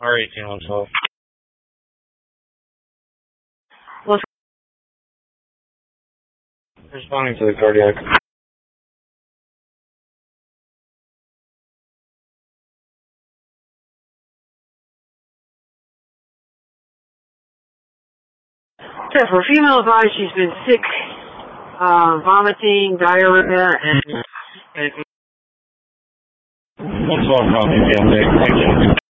R18112. Responding to the cardiac. Okay, for a female advised, she's been sick, vomiting, diarrhea, and That's all wrong. Yeah,